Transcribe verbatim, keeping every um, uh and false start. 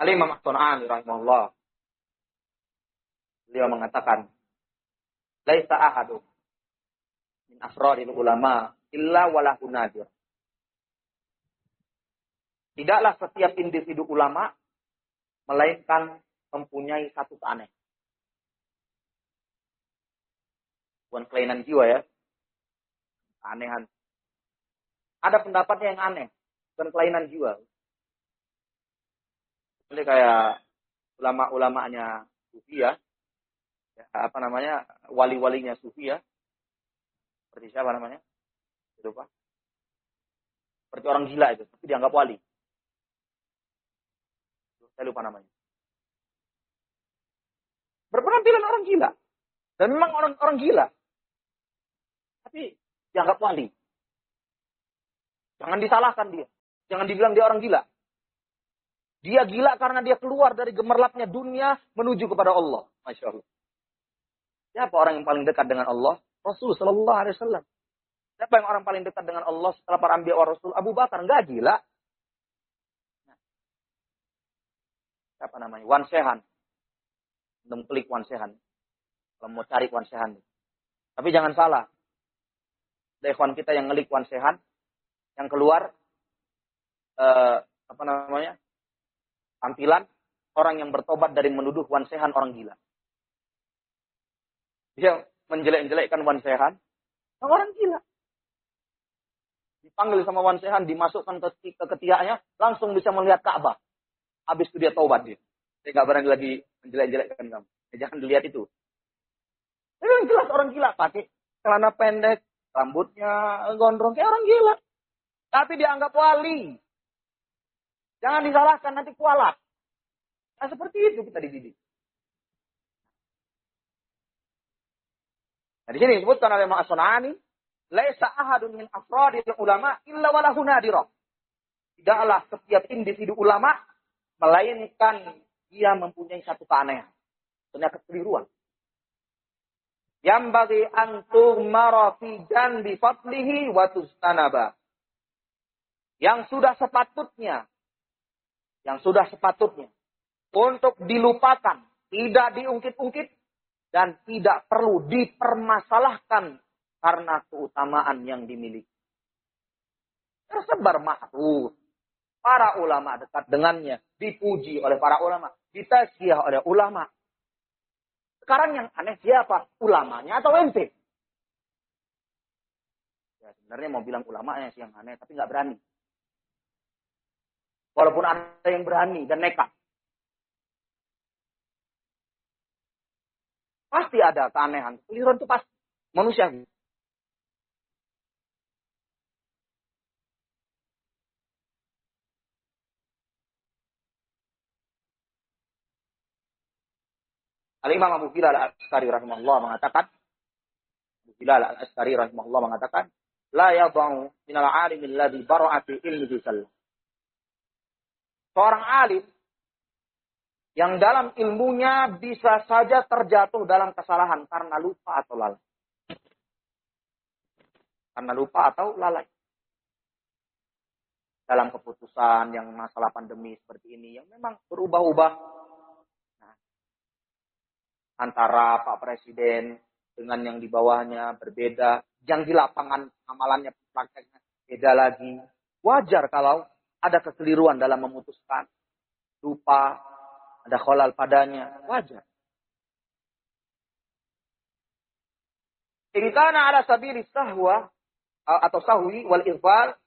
Al-Imam As-Sun'ani rahimahullah, beliau mengatakan, laisa ahadun min afradil ulama illa walahu nadir. Tidaklah setiap individu ulama melainkan mempunyai satu keanehan. Bukan kelainan jiwa ya. Keanehan. Ada pendapatnya yang aneh. Bukan kelainan jiwa. Ini kayak ulama-ulamanya Sufi ya. Ya, apa namanya, wali-walinya Sufi ya. Seperti siapa namanya? Saya lupa. Seperti orang gila itu, tapi dianggap wali. Saya lupa namanya. Berpenampilan orang gila. Dan memang orang-orang gila. Tapi dianggap wali. Jangan disalahkan dia. Jangan dibilang dia orang gila. Dia gila karena dia keluar dari gemerlapnya dunia menuju kepada Allah. Masya Allah. Siapa orang yang paling dekat dengan Allah? Rasul Sallallahu Alaihi Wasallam. Siapa yang orang paling dekat dengan Allah setelah para anbiya wa rasul? Abu Bakar. Enggak gila. Nah. Siapa namanya? Wan Sehan. Belum klik Wan Sehan. Kalau mau cari Wan Sehan. Tapi jangan salah. Ada ikhwan kita yang ngelik Wan Sehan. Yang keluar. Eh, apa namanya? Tampilan orang yang bertobat dari menuduh Wan Sehan orang gila. Dia menjelek-jelekkan Wan Sehan. Orang gila. Dipanggil sama Wan Sehan, dimasukkan ke, ke ketiaknya, langsung bisa melihat Ka'bah. Habis itu dia taubat dia. Dia gak berani lagi menjelek-jelekkan kamu. Ya, jangan dilihat itu. Itu yang jelas orang gila. Pakai celana pendek, rambutnya gondrong, kayak orang gila. Tapi dianggap wali. Jangan disalahkan, nanti kualat. Nah, seperti itu kita dididik. Nah, di sini disebutkan oleh Imam As-Sun'ani, laisa ahadun min afradil ulama illa walahu nadirah. Tidaklah setiap individu ulama melainkan dia mempunyai satu keanehan. Punya kekeliruan. Yang bagi antum marafijan bi fadlihi wa tustanaba. Yang sudah sepatutnya Yang sudah sepatutnya untuk dilupakan, tidak diungkit-ungkit, dan tidak perlu dipermasalahkan karena keutamaan yang dimiliki. Tersebar ma'ruf. Para ulama dekat dengannya, dipuji oleh para ulama, ditazkiyah oleh ulama. Sekarang yang aneh siapa? Ulamanya atau ente? Ya, sebenarnya mau bilang ulamanya sih yang aneh, tapi nggak berani. Walaupun ada yang berani dan nekat. Pasti ada keanehan. Keliruan itu pasti. Manusia. Al-Imam Abu Bilal Al-Askari rahimahullah mengatakan. Abu Bilal Al-Askari rahimahullah mengatakan. La yadha'u minal alimil ladhi bara'ati ilmihi sallam. Seorang alim yang dalam ilmunya bisa saja terjatuh dalam kesalahan karena lupa atau lalai. Karena lupa atau lalai. Dalam keputusan yang masalah pandemi seperti ini yang memang berubah-ubah. Nah, antara Pak Presiden dengan yang di bawahnya berbeda. Yang di lapangan amalannya prakteknya beda lagi. Wajar kalau ada kekeliruan dalam memutuskan. Lupa. Ada kholal padanya. Wajar. In kana ala sabili sahwa. Atau sahwi wal ighfal.